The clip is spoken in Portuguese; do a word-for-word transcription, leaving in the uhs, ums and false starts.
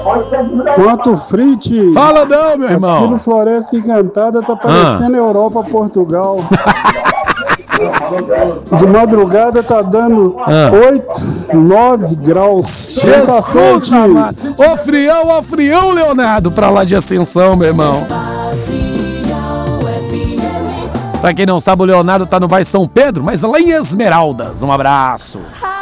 Quanto frite. Fala não, meu irmão. Aqui no Floresta Encantada tá parecendo ah. Europa, Portugal. De madrugada tá dando ah. oito, nove graus. Jesus amado. Ô frião, ô frião, Leonardo, pra lá de Ascensão, meu irmão. Pra quem não sabe, o Leonardo tá no Vai São Pedro, mas lá em Esmeraldas. Um abraço.